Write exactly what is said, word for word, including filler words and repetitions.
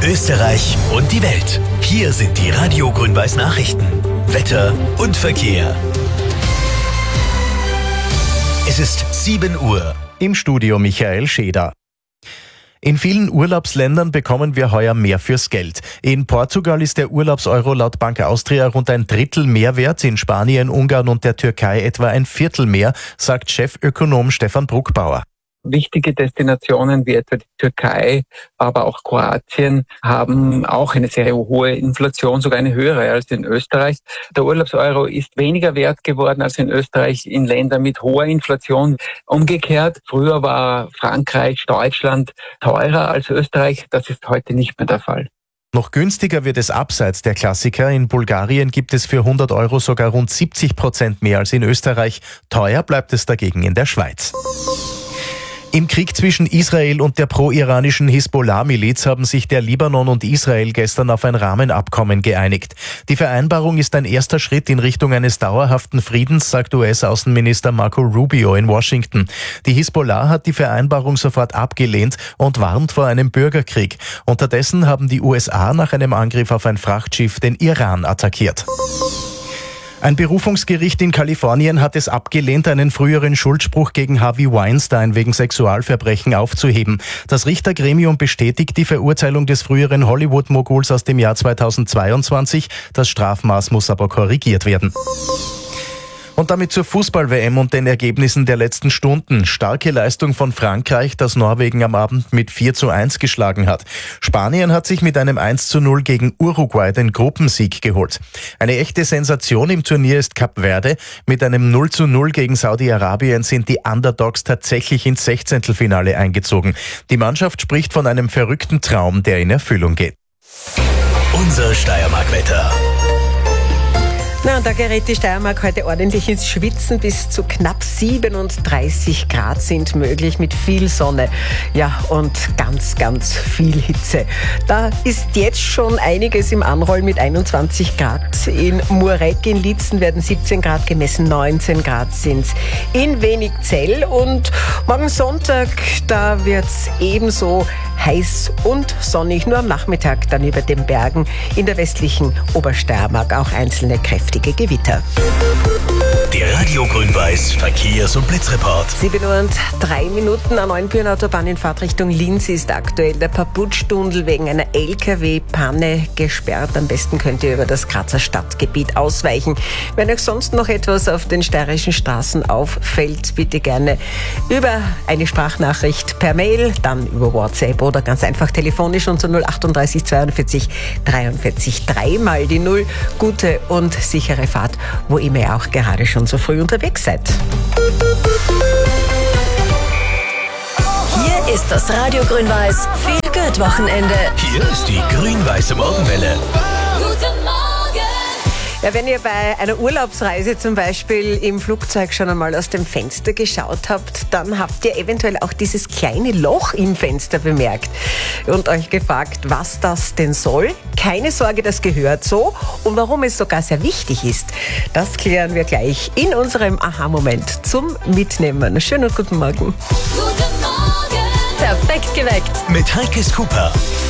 Österreich und die Welt. Hier sind die Radio Grün-Weiß Nachrichten. Wetter und Verkehr. Es ist sieben Uhr. Im Studio Michael Scheder. In vielen Urlaubsländern bekommen wir heuer mehr fürs Geld. In Portugal ist der Urlaubseuro laut Bank Austria rund ein Drittel mehr wert, in Spanien, Ungarn und der Türkei etwa ein Viertel mehr, sagt Chefökonom Stefan Bruckbauer. Wichtige Destinationen wie etwa die Türkei, aber auch Kroatien haben auch eine sehr hohe Inflation, sogar eine höhere als in Österreich. Der Urlaubseuro ist weniger wert geworden als in Österreich in Ländern mit hoher Inflation. Umgekehrt, früher war Frankreich, Deutschland teurer als Österreich. Das ist heute nicht mehr der Fall. Noch günstiger wird es abseits der Klassiker. In Bulgarien gibt es für hundert Euro sogar rund siebzig Prozent mehr als in Österreich. Teuer bleibt es dagegen in der Schweiz. Im Krieg zwischen Israel und der pro-iranischen Hisbollah-Miliz haben sich der Libanon und Israel gestern auf ein Rahmenabkommen geeinigt. Die Vereinbarung ist ein erster Schritt in Richtung eines dauerhaften Friedens, sagt U S-Außenminister Marco Rubio in Washington. Die Hisbollah hat die Vereinbarung sofort abgelehnt und warnt vor einem Bürgerkrieg. Unterdessen haben die U S A nach einem Angriff auf ein Frachtschiff den Iran attackiert. Ein Berufungsgericht in Kalifornien hat es abgelehnt, einen früheren Schuldspruch gegen Harvey Weinstein wegen Sexualverbrechen aufzuheben. Das Richtergremium bestätigt die Verurteilung des früheren Hollywood-Moguls aus dem Jahr zweitausendzweiundzwanzig. Das Strafmaß muss aber korrigiert werden. Und damit zur Fußball-W M und den Ergebnissen der letzten Stunden. Starke Leistung von Frankreich, das Norwegen am Abend mit vier zu eins geschlagen hat. Spanien hat sich mit einem eins zu null gegen Uruguay den Gruppensieg geholt. Eine echte Sensation im Turnier ist Kap Verde. Mit einem null zu null gegen Saudi-Arabien sind die Underdogs tatsächlich ins Sechzehntelfinale eingezogen. Die Mannschaft spricht von einem verrückten Traum, der in Erfüllung geht. Unser Steiermark-Wetter. Na, und da gerät die Steiermark heute ordentlich ins Schwitzen. Bis zu knapp siebenunddreißig Grad sind möglich mit viel Sonne. Ja, und ganz, ganz viel Hitze. Da ist jetzt schon einiges im Anrollen mit einundzwanzig Grad. In Murek in Lietzen werden siebzehn Grad gemessen, neunzehn Grad sind's in Wenigzell. Und morgen Sonntag, da wird's ebenso heiß und sonnig. Nur am Nachmittag dann über den Bergen in der westlichen Obersteiermark auch einzelne Kräfte. Gewitter. Der Radio Grün-Weiß Verkehrs- und Blitzreport. sieben Uhr und drei Minuten. An Neuenbürenautobahn in Fahrtrichtung Linz ist aktuell der Paputschtunnel wegen einer L K W-Panne gesperrt. Am besten könnt ihr über das Grazer Stadtgebiet ausweichen. Wenn euch sonst noch etwas auf den steirischen Straßen auffällt, bitte gerne über eine Sprachnachricht per Mail, dann über WhatsApp oder ganz einfach telefonisch unter null achtunddreißig zweiundvierzig dreiundvierzig drei mal die Null. Gute und sichere Fahrt, wo immer ihr auch gerade schon so früh unterwegs seid. Hier ist das Radio Grün-Weiß Feel Good Wochenende. Hier ist die grün-weiße Morgenwelle. Guten Morgen! Ja, wenn ihr bei einer Urlaubsreise zum Beispiel im Flugzeug schon einmal aus dem Fenster geschaut habt, dann habt ihr eventuell auch dieses kleine Loch im Fenster bemerkt und euch gefragt, was das denn soll. Keine Sorge, das gehört so. Und warum es sogar sehr wichtig ist, das klären wir gleich in unserem Aha-Moment zum Mitnehmen. Schönen guten Morgen. Guten Morgen! Perfekt geweckt. Mit Heikes Cooper.